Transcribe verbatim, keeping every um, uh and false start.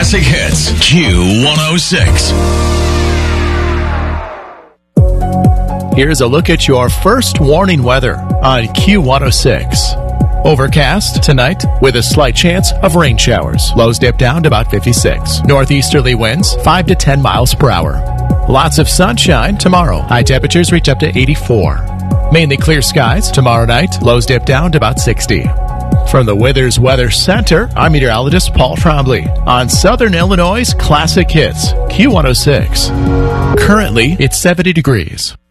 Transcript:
Classic Hits, Q one oh six. Here's a look at your first warning weather on Q one oh six. Overcast tonight with a slight chance of rain showers. Lows dip down to about fifty-six. Northeasterly winds five to ten miles per hour. Lots of sunshine tomorrow. High temperatures reach up to eighty-four. Mainly clear skies tomorrow night. Lows dip down to about sixty. From the Withers Weather Center, I'm meteorologist Paul Trombley on Southern Illinois' Classic Hits, Q one oh six. Currently, it's seventy degrees.